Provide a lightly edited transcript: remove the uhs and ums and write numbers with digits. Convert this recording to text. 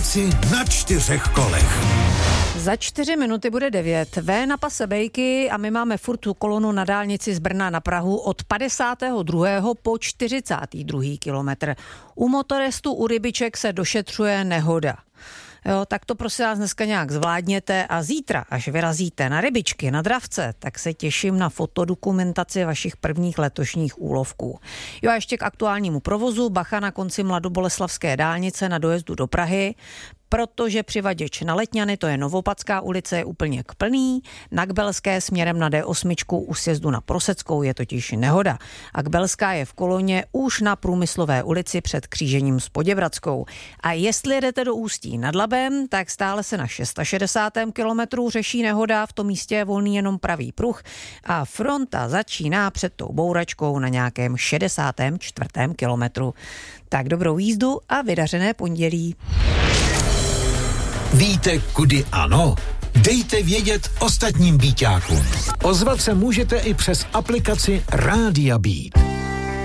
práci na 4 kolech. Za 4 minuty bude 9. V na pase Bejky a my máme furt tu kolonu na dálnici z Brna na Prahu od 52. po 42. kilometr. U motoristů u Rybiček se došetřuje nehoda. Jo, tak to prosím vás dneska nějak zvládněte a zítra, až vyrazíte na Rybičky, na Dravce, tak se těším na fotodokumentaci vašich prvních letošních úlovků. Jo a ještě k aktuálnímu provozu, bacha na konci Mladoboleslavské dálnice na dojezdu do Prahy, protože přivaděč na Letňany, to je Novopadská ulice, je úplně plný. Na Kbelské směrem na D8 u sjezdu na Proseckou je totiž nehoda. A Kbelská je v koloně už na Průmyslové ulici před křížením s Poděbradskou. A jestli jedete do Ústí nad Labem, tak stále se na 660. kilometru řeší nehoda, v tom místě je volný jenom pravý pruh a fronta začíná před tou bouračkou na nějakém 64. kilometru. Tak dobrou jízdu a vydařené pondělí. Víte, kudy ano? Dejte vědět ostatním Bíťákům. Ozvat se můžete i přes aplikaci Rádia Beat.